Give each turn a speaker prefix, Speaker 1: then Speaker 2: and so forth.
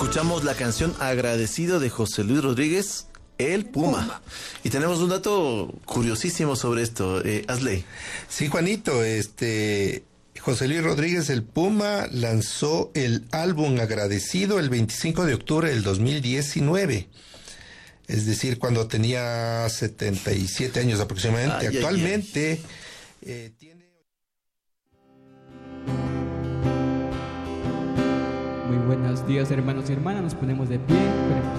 Speaker 1: Escuchamos la canción Agradecido de José Luis Rodríguez, El Puma. Y tenemos un dato curiosísimo sobre esto. Asley.
Speaker 2: Sí, Juanito, José Luis Rodríguez, El Puma, lanzó el álbum Agradecido el 25 de octubre del 2019. Es decir, cuando tenía 77 años aproximadamente. Actualmente tiene...
Speaker 3: Muy buenos días, hermanos y hermanas. Nos ponemos de pie.